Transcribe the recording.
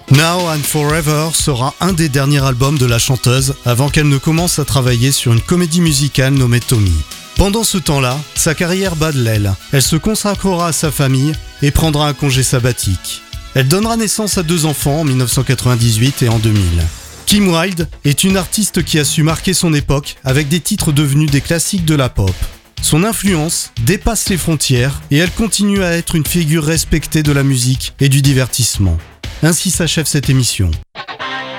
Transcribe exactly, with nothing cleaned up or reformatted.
Now and Forever sera un des derniers albums de la chanteuse avant qu'elle ne commence à travailler sur une comédie musicale nommée Tommy. Pendant ce temps-là, sa carrière bat de l'aile. Elle se consacrera à sa famille et prendra un congé sabbatique. Elle donnera naissance à deux enfants en dix-neuf cent quatre-vingt-dix-huit et en deux mille. Kim Wilde est une artiste qui a su marquer son époque avec des titres devenus des classiques de la pop. Son influence dépasse les frontières et elle continue à être une figure respectée de la musique et du divertissement. Ainsi s'achève cette émission.